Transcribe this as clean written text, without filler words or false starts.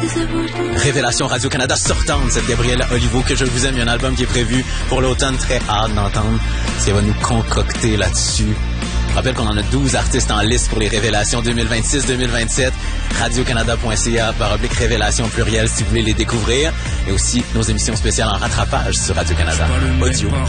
Révélation Radio-Canada sortante, cette Gabriella Olivo que je vous aime. Il y a un album qui est prévu pour l'automne, très hâte d'entendre ce qu'elle va nous concocter là-dessus. Je rappelle qu'on en a 12 artistes en liste pour les Révélations 2026-2027. radiocanada.ca/révélations pluriel si vous voulez les découvrir. Et aussi nos émissions spéciales en rattrapage sur Radio-Canada Audio.